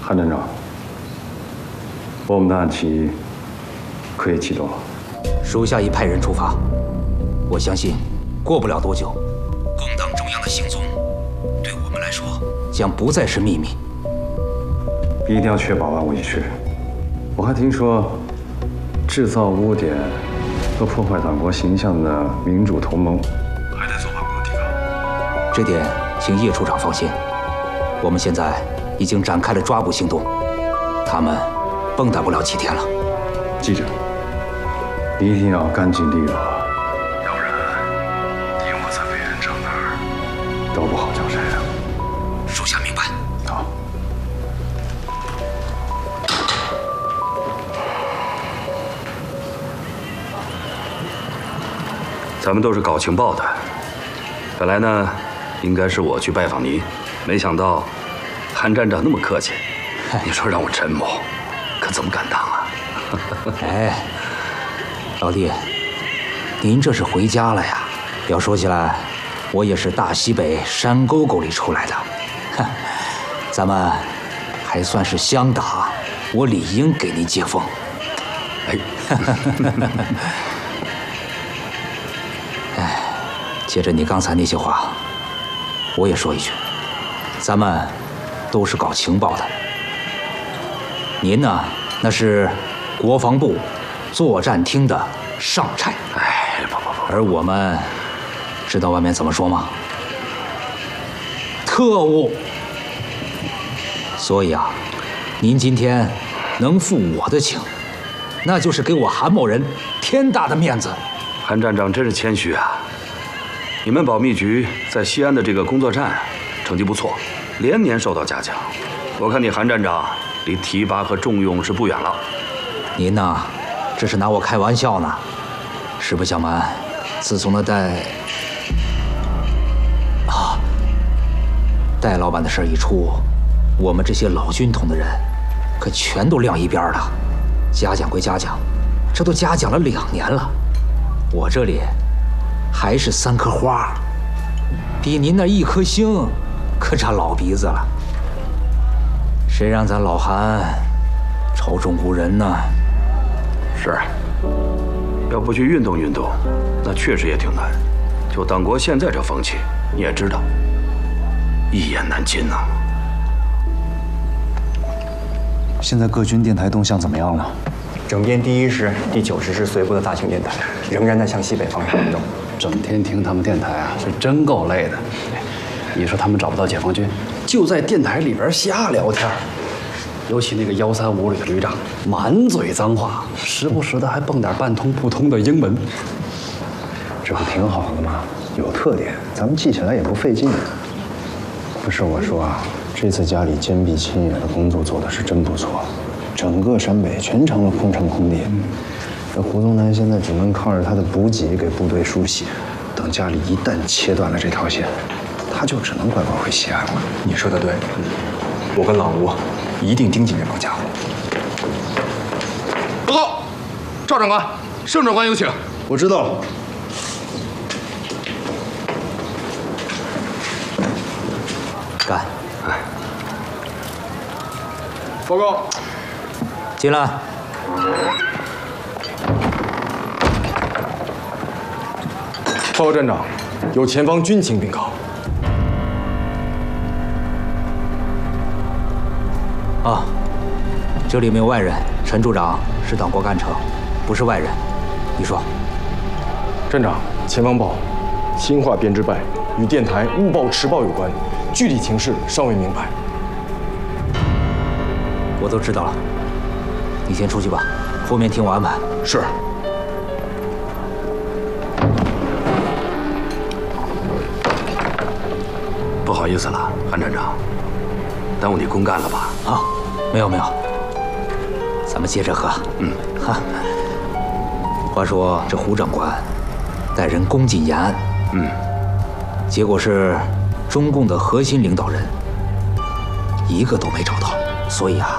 韩站长，我们的暗棋可以启动了。 属下已派人出发，我相信过不了多久，共党中央的行踪对我们来说将不再是秘密。 一定要确保万无一失。我还听说，制造污点和破坏党国形象的民主同盟还在做网络提高。 这点请叶处长放心，我们现在已经展开了抓捕行动，他们蹦跶不了几天了。 记着，一定要干净利落，要不然以后在委员长那儿都不好交差啊。 属下明白。 好。 咱们都是搞情报的，本来呢，应该是我去拜访您，没想到韩站长那么客气，你说让我沉默，可怎么敢当啊？ 哎，老弟，您这是回家了呀？要说起来，我也是大西北山沟沟里出来的，哼，咱们还算是相打，我理应给您接风。 哎， 哎，接着你刚才那些话，我也说一句，咱们都是搞情报的。您呢，那是国防部作战厅的上差。 哎，不， 而我们知道外面怎么说吗？特务。所以啊，您今天能负我的情，那就是给我韩某人天大的面子。 韩站长真是谦虚啊！你们保密局在西安的这个工作站成绩不错，连年受到嘉奖。我看你韩站长离提拔和重用是不远了。 您呐，这是拿我开玩笑呢。实不相瞒，自从那戴老板的事儿一出，我们这些老军统的人可全都晾一边了。嘉奖归嘉奖，这都嘉奖了2年了，我这里还是3颗花，比您那1颗星可差老鼻子了。谁让咱老韩朝中无人呢？ 是，要不去运动运动，那确实也挺难。就党国现在这风气，你也知道，一言难尽呐。 现在各军电台动向怎么样了？ 整编第1师、第90师随部的大型电台仍然在向西北方向移动。 整天听他们电台啊，是真够累的。你说他们找不到解放军，就在电台里边瞎聊天。尤其那个135旅的旅长，满嘴脏话，时不时的还蹦点半通不通的英文。 这不挺好的吗？有特点，咱们记起来也不费劲。不是我说啊，这次家里坚壁清野的工作做的是真不错，整个陕北全成了空城空地。这胡宗南现在只能靠着他的补给给部队输血，等家里一旦切断了这条线，他就只能乖乖回西安了。 你说的对，我跟老吴一定盯紧这帮家伙。 报告，赵长官，盛长官有请。 我知道了。 干！ 报告， 进来。 报告站长，有前方军情禀告。 啊，这里没有外人，陈处长是党国干城，不是外人。你说， 站长，前方报，新化编织败与电台误报迟报有关，具体情势尚未明白。 我都知道了，你先出去吧，后面听我安排。 是。 不好意思了，韩站长，耽误你公干了吧？ 啊，没有没有，咱们接着喝。哈。话说这胡长官待人恭谨严安，结果是中共的核心领导人一个都没找到，所以啊，